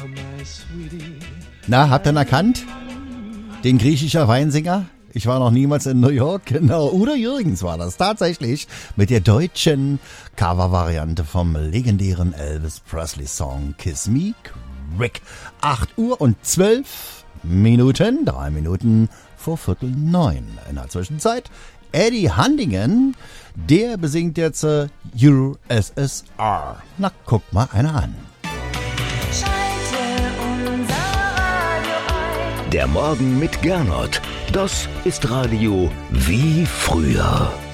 Na, habt ihr ihn erkannt? Den griechischer Weinsinger? Ich war noch niemals in New York, genau. Udo Jürgens war das tatsächlich mit der deutschen Cover-Variante vom legendären Elvis Presley-Song Kiss Me Quick. 8:12, 3 Minuten vor 8:45. In der Zwischenzeit Eddie Handingen, der besingt jetzt USSR. Na, guck mal einer an. Der Morgen mit Gernot. Das ist Radio wie früher.